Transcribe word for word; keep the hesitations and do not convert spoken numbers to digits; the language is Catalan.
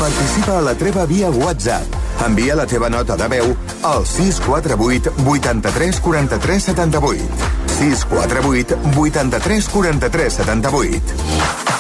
Participa a la treva via WhatsApp. Envia la teva nota de veu al sis quatre vuit vuitanta-tres quaranta-tres setanta-vuit. sis quatre vuit vuitanta-tres quaranta-tres setanta-vuit.